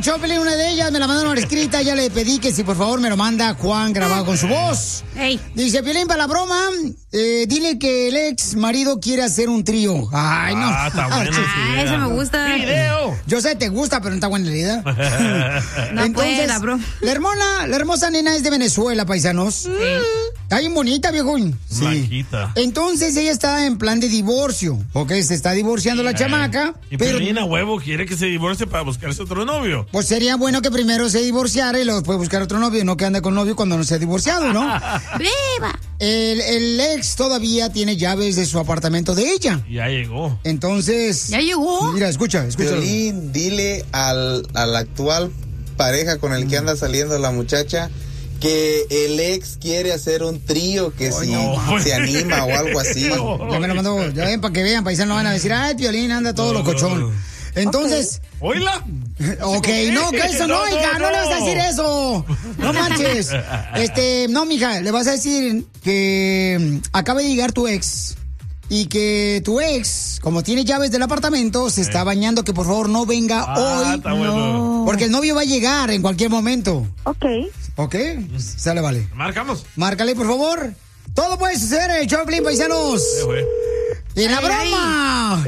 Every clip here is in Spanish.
el Choplin, una de ellas me la mandaron escrita, ya le pedí que si por favor me lo manda Juan grabado con su voz. Hey. Dice, Piolín, para la broma, dile que el ex marido quiere hacer un trío. Ay, no. Está bueno. Eso me gusta. ¡Video! Yo sé, te gusta, pero no está buena la idea. No Entonces, pueda, bro. la hermosa nena es de Venezuela, paisanos. Está bien bonita, viejón. Sí. Blanquita. Entonces ella está en plan de divorcio, ¿ok? Se está divorciando la chamaca. Y pero Piolín a huevo quiere que se divorcie para buscarse otro novio. pues sería bueno que primero se divorciara y luego después buscar otro novio, no que ande con novio cuando no se ha divorciado, ¿no? ¡Viva! El ex todavía tiene llaves de su apartamento de ella. Ya llegó. Entonces... ¿Ya llegó? Mira, escucha. Piolín, dile a la actual pareja con el que anda saliendo la muchacha que el ex quiere hacer un trío, que si se anima o algo así. Ya me lo mandó, ya ven, para que vean, paisanos van a decir, ay, Piolín anda todo locochón. Entonces... ¿Oíla? Ok, no, que eso no, hija, no le vas a decir eso. No manches. No, mija, le vas a decir que acaba de llegar tu ex y que tu ex, como tiene llaves del apartamento, se está bañando, que por favor no venga hoy. Está bueno. Porque el novio va a llegar en cualquier momento. Ok. ¿Ok? Sale, vale. Marcamos. Márcale, por favor. Todo puede suceder en el Choplin, paisanos. ¡Y la broma!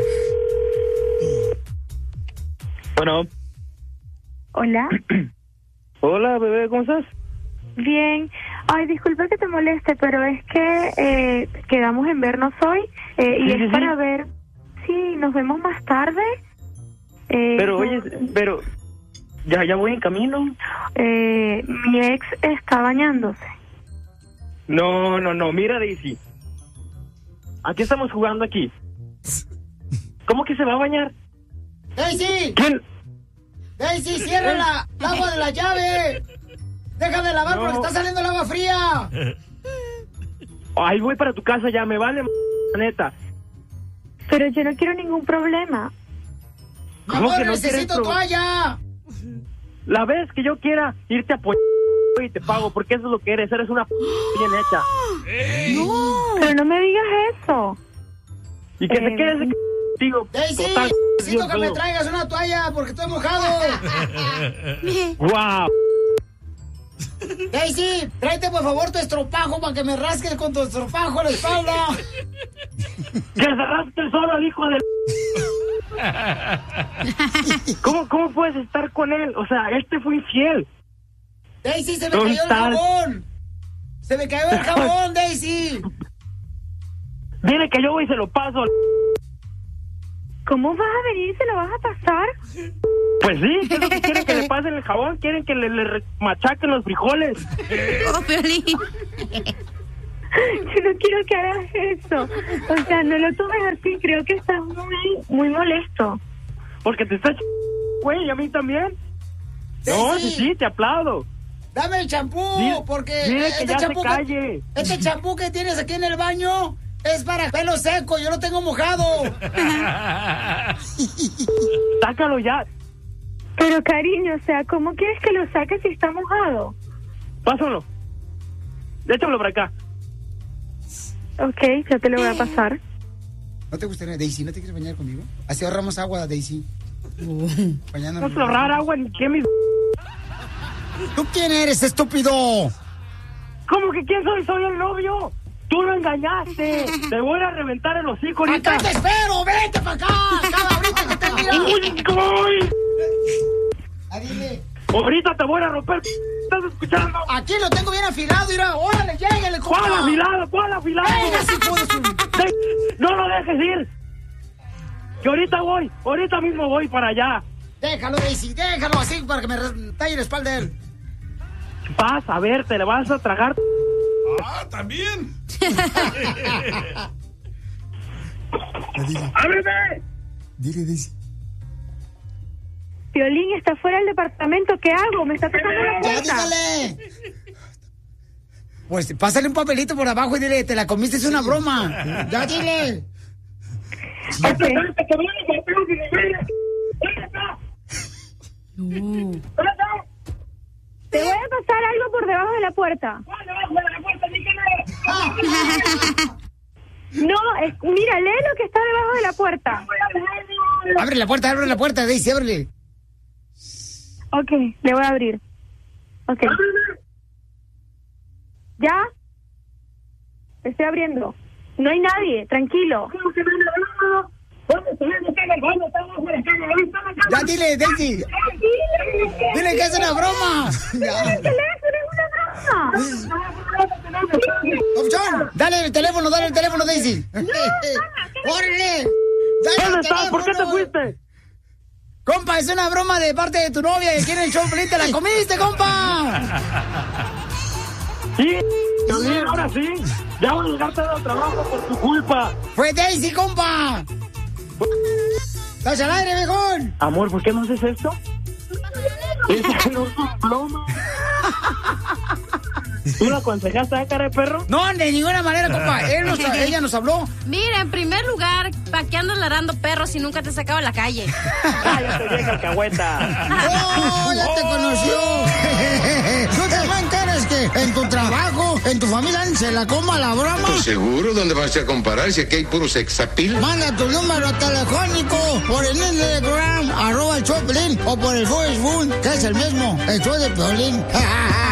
Bueno. Hola. Hola, bebé, ¿cómo estás? Bien. Ay, disculpa que te moleste, pero es que quedamos en vernos hoy y es para ver si nos vemos más tarde. Pero, oye, ya voy en camino. Mi ex está bañándose. No, mira, Daisy. ¿A qué estamos jugando aquí? ¿Cómo que se va a bañar? ¡Daisy! ¿Quién? ¡Daisy, cierra la agua de la llave! ¡Deja de lavar porque está saliendo el agua fría! Ay, voy para tu casa ya, me vale, neta. Pero yo no quiero ningún problema. ¡Mi ¿Cómo amor, que no necesito quieres toalla! La vez que yo quiera irte a y te pago, porque eso es lo que eres una bien hecha. No, pero no me digas eso. Y que te quedes contigo. ¡Daisy! Necesito que me traigas una toalla porque estoy mojado. ¡Guau! Daisy, tráete por favor tu estropajo para que me rasques con tu estropajo en la espalda. ¡Que se rasque el solo, el hijo de... ¿Cómo puedes estar con él? O sea, él te fue infiel. Daisy, se me cayó el jabón. Se me cayó el jabón, Daisy. Dile que yo voy y se lo paso. ¿Cómo vas a venir y se lo vas a pasar? Pues sí, ¿qué es lo que quieren que le pasen el jabón? Quieren que le machaquen los frijoles. Oh, Piolín. Yo no quiero que hagas eso. O sea, no lo tomes así. Creo que estás muy molesto. Porque te estás güey, a mí también. No, sí, te aplaudo. Dame el champú, porque dile que ya se calle. Este champú que tienes aquí en el baño es para pelo seco, yo lo tengo mojado. Sácalo ya. Pero cariño, o sea, ¿cómo quieres que lo saques si está mojado? Pásalo. Échamelo para acá. Ok, ya te lo voy a pasar. ¿No te gustaría, Daisy, no te quieres bañar conmigo? Así ahorramos agua, Daisy. No se ahorrar agua ni qué, mis... ¿Tú quién eres, estúpido? ¿Cómo que quién soy? Soy el novio. Tú lo engañaste. Te voy a reventar el hocico ahorita. ¡Acá te espero! ¡Vete para acá! ¡Acá ahorita que te mira! ¡Uy! Dile. Ahorita te voy a romper. ¿Estás escuchando? Aquí lo tengo bien afilado, mira. ¡Órale, llégale, compa! ¿Cuál afilado? ¿Cuál afilado? Venga, si puedes. No lo dejes ir. Que ahorita mismo voy para allá. Déjalo, Daisy, déjalo así para que me talle la espalda de él. Vas a ver, te le vas a tragar. Ah, también. ¡Ábreme! Dile, Daisy. Piolín está fuera del departamento. ¿Qué hago? Me está tocando la ¡Ya, puerta. dígale! Pues pásale un papelito por abajo y dile, te la comiste, es una broma. ¡Ya, dile! Okay. Te voy a pasar algo por debajo de la puerta. No, mira, lee lo que está debajo de la puerta. Abre la puerta, Daisy, ábrele. Ok, le voy a abrir. Ok. ¿Ya? Estoy abriendo. No hay nadie, tranquilo. Ya dile, Daisy. Dile que es una broma. El teléfono es una broma. Opción, dale el teléfono, Daisy. ¡Órale! ¿Dónde estás? ¿Por qué te fuiste? Compa, es una broma de parte de tu novia y aquí en el show Pelín te la comiste, compa. Sí, también, ahora sí. Ya voy a llegar tarde al trabajo por tu culpa. Fue Daisy, compa. ¡Estás al aire, viejón! Amor, ¿por qué no haces esto? Esa no es un ploma. ¿Tú la aconsejaste a cara de perro? No, de ninguna manera, compa. Ella nos habló. Mira, en primer lugar, ¿para qué andas ladrando perros si nunca te sacaba a la calle? ¡Cállate, vieja alcahueta! ¡Oh, ya te conoció! ¿Tú te enteras que en tu trabajo, en tu familia, se la coma la broma? Pues seguro, ¿dónde vas a comparar si aquí hay puro sexapil? Manda tu número telefónico por el Instagram, @el show de Piolín, o por el Facebook, que es el mismo, el show de Piolín.